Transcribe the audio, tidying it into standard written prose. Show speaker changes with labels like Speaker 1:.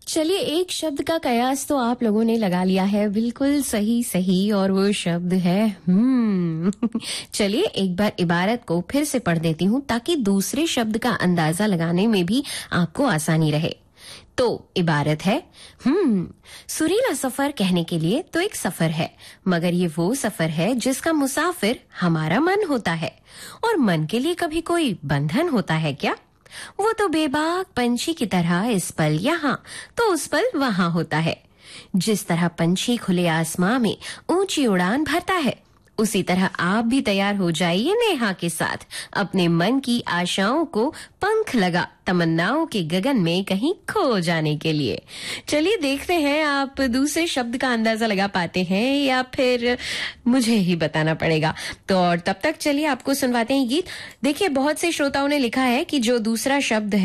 Speaker 1: चलिए, एक शब्द का कयास तो आप लोगों ने लगा लिया है, बिल्कुल सही सही, और वो शब्द है चलिए एक बार इबारत को फिर से पढ़ देती हूँ ताकि दूसरे शब्द का अंदाजा लगाने में भी आपको आसानी रहे। तो इबारत है सुरीला सफर कहने के लिए तो एक सफर है, मगर ये वो सफर है जिसका मुसाफिर हमारा मन होता है। और मन के लिए कभी कोई बंधन होता है क्या? वो तो बेबाक पंछी की तरह इस पल यहाँ तो उस पल वहां होता है। जिस तरह पंछी खुले आसमां में ऊंची उड़ान भरता है, उसी तरह आप भी तैयार हो जाइए नेहा के साथ अपने मन की आशाओं को पंख लगा तमन्नाओं के गगन में कहीं खो जाने के लिए। चलिए देखते हैं आप दूसरे शब्द का अंदाजा लगा पाते हैं या फिर मुझे ही बताना पड़ेगा। तो और तब तक चलिए आपको सुनवाते हैं गीत। देखिए, बहुत से श्रोताओं ने लिखा है कि जो दूसरा शब्द है